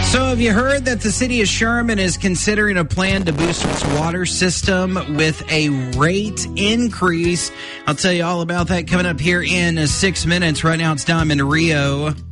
So have you heard that the city of Sherman is considering a plan to boost its water system with a rate increase? I'll tell you all about that coming up here in 6 minutes. Right now it's Diamond Rio.